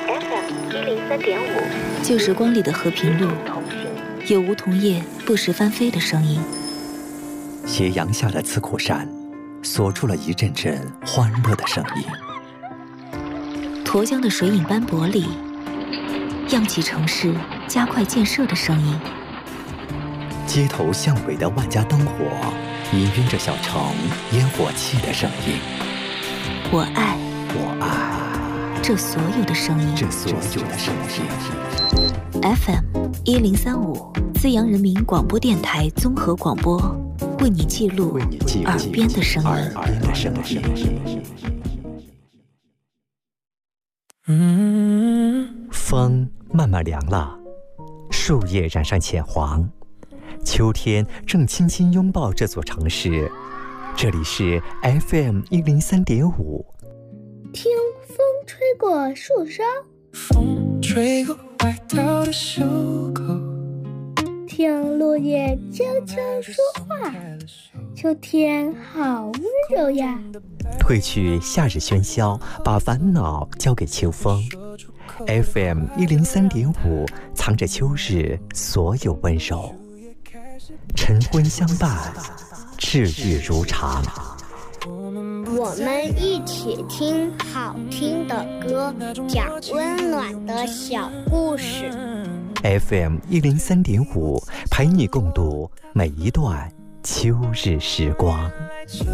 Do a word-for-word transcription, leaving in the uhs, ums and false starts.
F M 一零三点五， 旧时光里的和平路，有梧桐叶不时翻飞的声音。 斜阳下的刺库山，锁住了一阵阵欢乐的声音。 沱江的水影斑驳里，漾起城市加快建设的声音。 街头巷尾的万家灯火，氤氲着小城烟火气的声音。 我爱， 我爱这所有的声音， 这所有的声音。 F M 一零三五，资阳人民广播电台综合广播，为你记录耳边的声音。 耳边的声音。 嗯， 风慢慢凉了，树叶染上浅黄，秋天正轻轻拥抱这座城市。这里是 F M 一零三点五， 听风吹过树梢， 风吹过外套的袖口， 听落叶悄悄说话，秋天好温柔呀。 褪去夏日喧嚣，把烦恼交给秋风。F M 一零三点五，藏着秋日所有温柔，晨昏相伴，治愈如常。 我们一起听好听的歌，讲温暖的小故事。 F M 一零三点五，陪你共度每一段秋日时光。